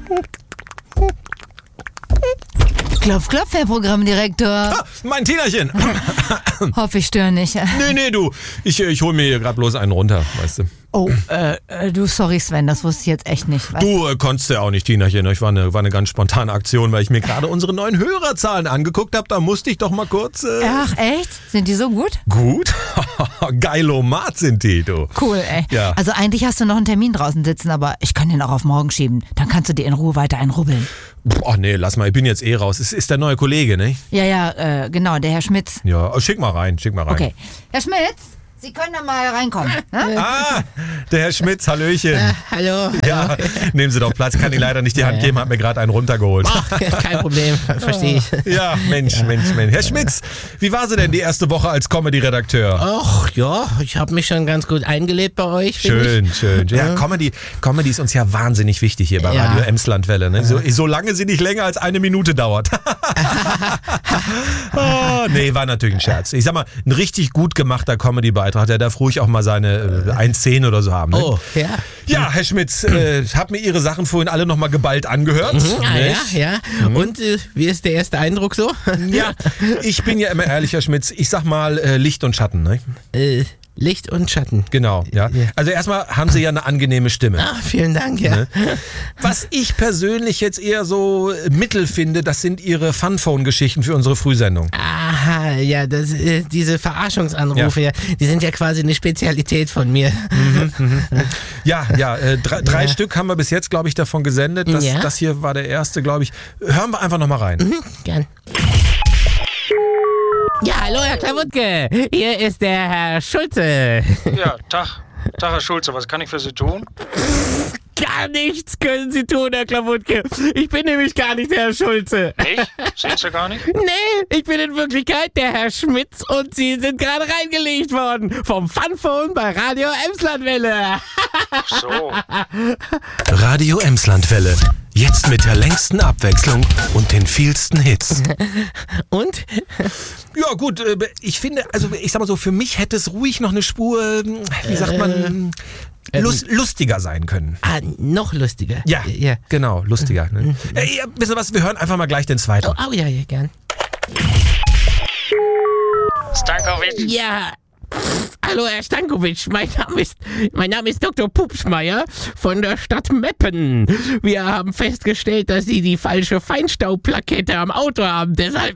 Klopf, klopf, Herr Programmdirektor. Ah, mein Tinachen. Hoffe, ich störe nicht. Nee, du. Ich hol mir hier gerade bloß einen runter, weißt du. Oh, du, sorry Sven, das wusste ich jetzt echt nicht. Weißt Du konntest ja auch nicht, Tinachen. Ich war eine ganz spontane Aktion, weil ich mir gerade unsere neuen Hörerzahlen angeguckt habe. Da musste ich doch mal kurz... Ach, echt? Sind die so gut? Gut? Geilomat sind die, du. Cool, ey. Ja. Also eigentlich hast du noch einen Termin draußen sitzen, aber ich kann den auch auf morgen schieben. Dann kannst du dir in Ruhe weiter einrubbeln. Ach nee, lass mal, ich bin jetzt raus. Ist der neue Kollege, ne? Ja, genau, der Herr Schmitz. Ja, schick mal rein. Okay. Herr Schmitz, Sie können da mal reinkommen. Ne? Ah, der Herr Schmitz, Hallöchen. Hallo. Ja, nehmen Sie doch Platz, kann Ihnen leider nicht die Hand geben, hat mir gerade einen runtergeholt. Ach, kein Problem, verstehe ich. Ja, Mensch. Herr Schmitz, wie war sie denn die erste Woche als Comedy-Redakteur? Ach ja, ich habe mich schon ganz gut eingelebt bei euch. Schön. Ja, Comedy ist uns ja wahnsinnig wichtig hier bei Ja. Radio Emslandwelle. Ne? Solange sie nicht länger als 1 Minute dauert. Nee, war natürlich ein Scherz. Ich sag mal, ein richtig gut gemachter Comedy-Beitrag, der darf ruhig auch mal seine 1,10 oder so haben. Ne? Oh, ja. Ja, Herr Schmitz, hab mir Ihre Sachen vorhin alle nochmal geballt angehört. Ja. Und wie ist der erste Eindruck so? Ja, ich bin ja immer ehrlich, Herr Schmitz. Ich sag mal Licht und Schatten, ne? Licht und Schatten. Genau, ja. Also erstmal haben Sie ja eine angenehme Stimme. Ah, vielen Dank, ja. Ne? Was ich persönlich jetzt eher so mittel finde, das sind Ihre Funphone-Geschichten für unsere Frühsendung. Aha, ja, diese Verarschungsanrufe, ja, die sind ja quasi eine Spezialität von mir. Ja, drei Stück haben wir bis jetzt, glaube ich, davon gesendet. Das hier war der erste, glaube ich. Hören wir einfach nochmal rein. Gern. Ja, hallo Herr Klawutke, hier ist der Herr Schulze. Ja, Tag Herr Schulze, was kann ich für Sie tun? Gar nichts können Sie tun, Herr Klawutke. Ich bin nämlich gar nicht der Herr Schulze. Nicht? Sind Sie gar nicht? Nee, ich bin in Wirklichkeit der Herr Schmitz und Sie sind gerade reingelegt worden vom Funphone bei Radio Emslandwelle. Ach so. Radio Emslandwelle. Jetzt mit der längsten Abwechslung und den vielsten Hits. Und? Ja gut, ich finde, also ich sag mal so, für mich hätte es ruhig noch eine Spur, wie sagt man, lustiger sein können. Ah, noch lustiger. Ja, genau, lustiger. Ne? Wisst ihr was, wir hören einfach mal gleich den zweiten. Oh ja, gern. Stankovic? Ja. Hallo Herr Stankovic, mein Name ist Dr. Pupsmeier von der Stadt Meppen. Wir haben festgestellt, dass Sie die falsche Feinstaubplakette am Auto haben. Deshalb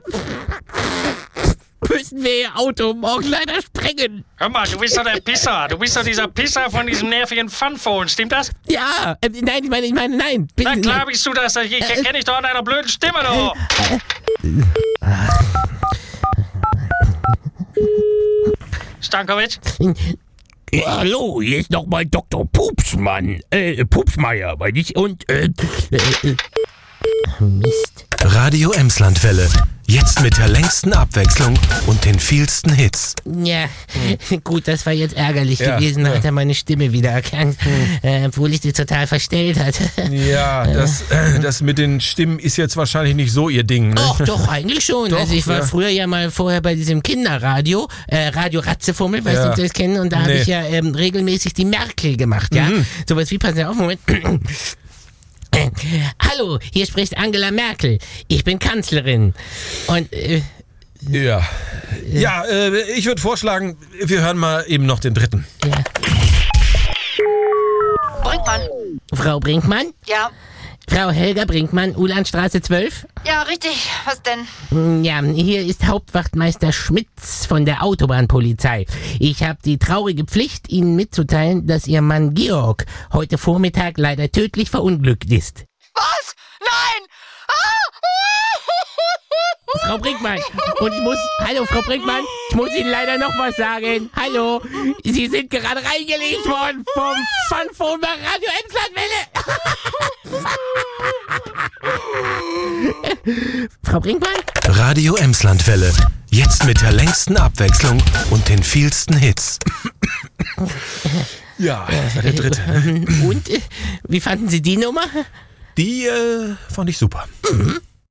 müssen wir Ihr Auto morgen leider sprengen. Hör mal, du bist doch der Pisser. Du bist doch dieser Pisser von diesem nervigen Funphone, stimmt das? Ja, nein, ich meine, nein. Bitte, Na klar bist du das. Ich erkenne dich doch an deiner blöden Stimme, doch. Stankovic? Hallo, hier ist nochmal Dr. Pupsmann. Pupsmeier, meine ich. Und, Mist. Radio Emslandwelle. Jetzt mit der längsten Abwechslung und den vielsten Hits. Ja, gut, das war jetzt ärgerlich gewesen. Ja. Hat er meine Stimme wieder erkannt, obwohl ich die total verstellt hatte. Ja, das mit den Stimmen ist jetzt wahrscheinlich nicht so Ihr Ding, ne? Ach, doch, eigentlich schon. Doch, also ich war früher ja mal vorher bei diesem Kinderradio, Radio Ratzefummel, weiß nicht, ob Sie das kennen. Und da habe ich ja regelmäßig die Merkel gemacht, ja. Sowas wie, passen Sie auf, Moment. Hallo, hier spricht Angela Merkel. Ich bin Kanzlerin. Und, Ja, ich würde vorschlagen, wir hören mal eben noch den dritten. ja. Brinkmann. Frau Brinkmann? Ja. Frau Helga Brinkmann, Ulandstraße 12? Ja, richtig. Was denn? Ja, hier ist Hauptwachtmeister Schmitz von der Autobahnpolizei. Ich habe die traurige Pflicht, Ihnen mitzuteilen, dass Ihr Mann Georg heute Vormittag leider tödlich verunglückt ist. Was? Nein! Frau Brinkmann, hallo Frau Brinkmann, ich muss Ihnen leider noch was sagen. Hallo, Sie sind gerade reingelegt worden vom Funphone bei Radio Emslandwelle. Frau Brinkmann? Radio Emslandwelle. Jetzt mit der längsten Abwechslung und den vielsten Hits. Ja, das war der dritte. Und, wie fanden Sie die Nummer? Die fand ich super. Mhm.